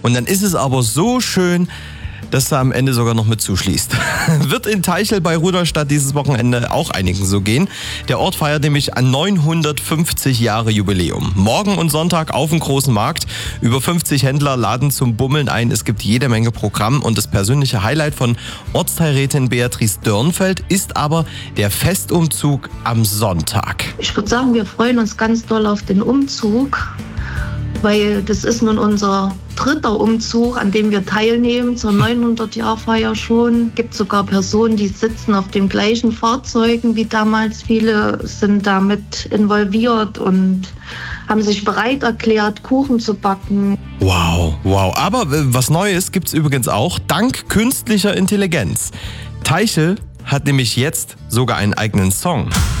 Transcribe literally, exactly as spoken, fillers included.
Und dann ist es aber so schön, dass er am Ende sogar noch mit zuschließt. Wird in Teichel bei Rudolstadt dieses Wochenende auch einigen so gehen. Der Ort feiert nämlich ein neunhundertfünfzig Jahre Jubiläum. Morgen und Sonntag auf dem großen Markt. Über fünfzig Händler laden zum Bummeln ein. Es gibt jede Menge Programm und das persönliche Highlight von Ortsteilrätin Beatrice Dörnfeld ist aber der Festumzug am Sonntag. Ich würde sagen, wir freuen uns ganz doll auf den Umzug, weil das ist nun unser dritter Umzug, an dem wir teilnehmen, zur neunhundert-Jahr-Feier schon. Es gibt sogar Personen, die sitzen auf den gleichen Fahrzeugen wie damals. Viele sind damit involviert und haben sich bereit erklärt, Kuchen zu backen. Wow, wow. Aber was Neues gibt's übrigens auch, dank künstlicher Intelligenz. Teichel hat nämlich jetzt sogar einen eigenen Song.